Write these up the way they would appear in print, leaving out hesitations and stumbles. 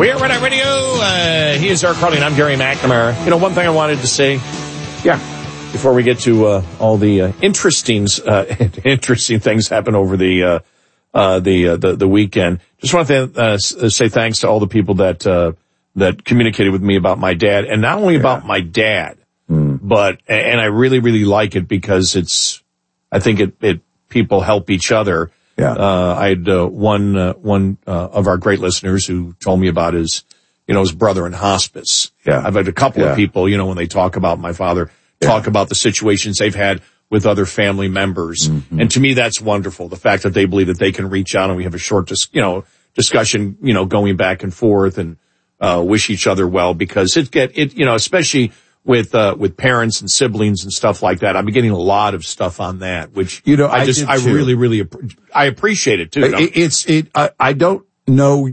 We are Red Eye Radio. He is Eric Carly, and I'm Gary McNamara. You know, one thing I wanted to say, before we get to all the interesting things happen over the weekend, just want to say thanks to all the people that communicated with me about my dad, and not only about my dad, but and I really, really like it because I think it people help each other. Yeah. I had one of our great listeners who told me about his brother in hospice. Yeah. I've had a couple of people, when they talk about my father, talk about the situations they've had with other family members. Mm-hmm. And to me, that's wonderful. The fact that they believe that they can reach out and we have a short, discussion, going back and forth and, wish each other well, because especially with parents and siblings and stuff like that. I've been getting a lot of stuff on that, which, I really, really, I appreciate it too. I don't know.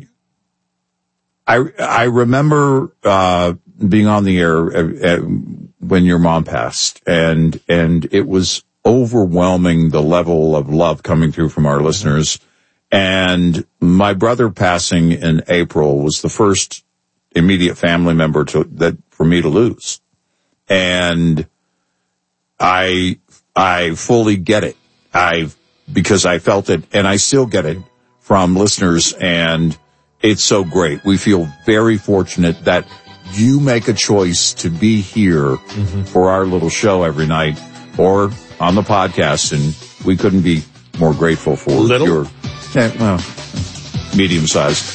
I remember, being on the air when your mom passed, and it was overwhelming, the level of love coming through from our listeners. And my brother passing in April was the first immediate family member for me to lose. And I fully get it. Because I felt it, and I still get it from listeners, and it's so great. We feel very fortunate that you make a choice to be here for our little show every night or on the podcast, and we couldn't be more grateful for your medium sized.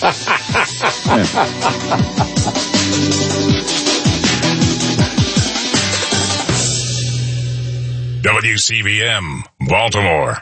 WCBM, Baltimore.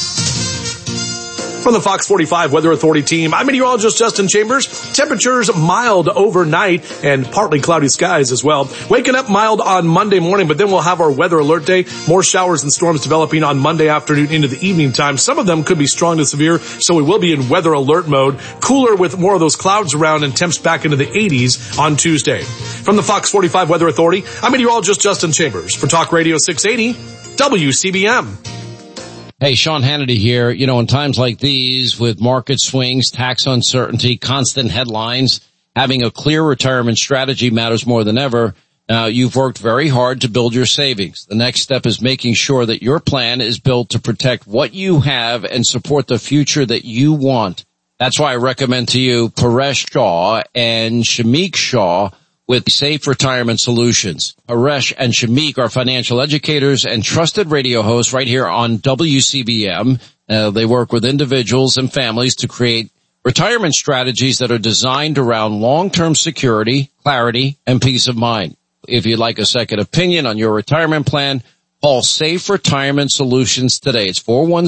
From the Fox 45 Weather Authority team, I'm meteorologist Justin Chambers. Temperatures mild overnight and partly cloudy skies as well. Waking up mild on Monday morning, but then we'll have our weather alert day. More showers and storms developing on Monday afternoon into the evening time. Some of them could be strong to severe, so we will be in weather alert mode. Cooler with more of those clouds around and temps back into the 80s on Tuesday. From the Fox 45 Weather Authority, I'm meteorologist Justin Chambers for Talk Radio 680 WCBM. Hey, Sean Hannity here. In times like these, with market swings, tax uncertainty, constant headlines, having a clear retirement strategy matters more than ever. Now, you've worked very hard to build your savings. The next step is making sure that your plan is built to protect what you have and support the future that you want. That's why I recommend to you Paresh Shah and Shamik Shah with Safe Retirement Solutions. Paresh and Shamik are financial educators and trusted radio hosts right here on WCBM. They work with individuals and families to create retirement strategies that are designed around long-term security, clarity, and peace of mind. If you'd like a second opinion on your retirement plan, call Safe Retirement Solutions today. It's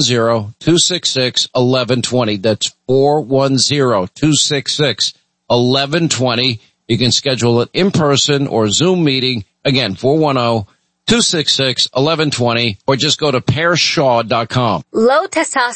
410-266-1120. That's 410-266-1120. You can schedule it in person or Zoom meeting. Again, 410-266-1120, or just go to pareshshaw.com. Low testosterone